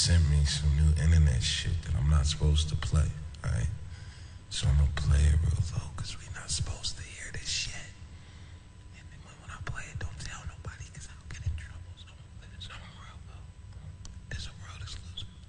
sent me some new internet shit that I'm not supposed to play, right? So I'm gonna play it real low, cause we not supposed to hear this shit.